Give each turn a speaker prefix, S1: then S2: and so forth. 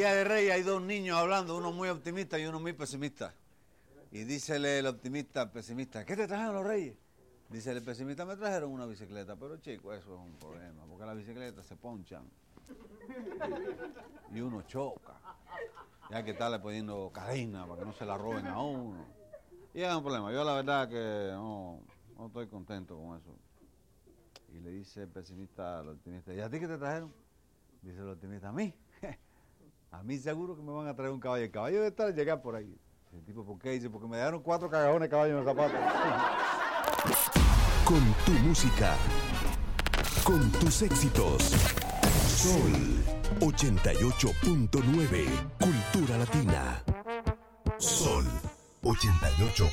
S1: Día de Reyes hay dos niños hablando, uno muy optimista y uno muy pesimista. Y dícele el optimista al pesimista, ¿qué te trajeron los Reyes? Dice el pesimista, me trajeron una bicicleta, pero chico, eso es un problema, porque las bicicletas se ponchan y uno choca. Y hay que estarle poniendo cadena para que no se la roben a uno. Y es un problema. Yo la verdad que no estoy contento con eso. Y le dice el pesimista al optimista, ¿y a ti qué te trajeron? Dice el optimista, ¿a mí? A mí seguro que me van a traer un caballo. El caballo debe estar llegar por ahí. El tipo, ¿por qué? Dice, porque me dejaron 4 cagajones de caballo en el zapato.
S2: Con tu música, con tus éxitos. Sol 88.9, Cultura Latina. Sol 88.